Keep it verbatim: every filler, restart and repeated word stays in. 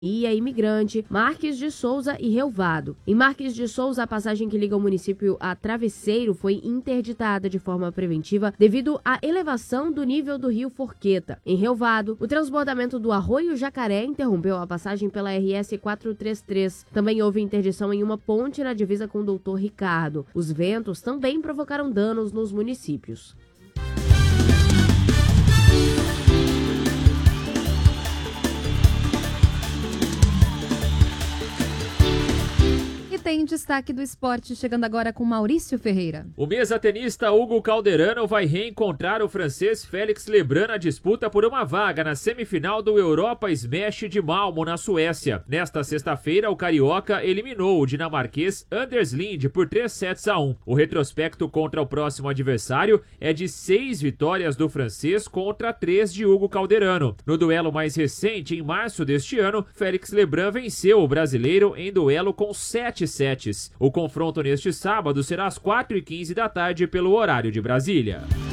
Ia Imigrante, Marques de Souza e Relvado. Em Marques de Souza, a passagem que liga o município a Travesseiro foi interditada de forma preventiva devido à elevação do nível do rio Forqueta. Em Relvado, o transbordamento do Arroio Jacaré interrompeu a passagem pela R S quatrocentos e trinta e três. Também houve interdição em uma ponte na divisa com o doutor Ricardo. Os ventos também provocaram danos nos municípios. Tem destaque do esporte, chegando agora com Maurício Ferreira. O mesa-tenista Hugo Calderano vai reencontrar o francês Félix Lebrun na disputa por uma vaga na semifinal do Europa Smash de Malmo, na Suécia. Nesta sexta-feira, o carioca eliminou o dinamarquês Anders Lind por três sets a um. O retrospecto contra o próximo adversário é de seis vitórias do francês contra três de Hugo Calderano. No duelo mais recente, em março deste ano, Félix Lebrun venceu o brasileiro em duelo com sete sets. O confronto neste sábado será às quatro e quinze da tarde pelo horário de Brasília.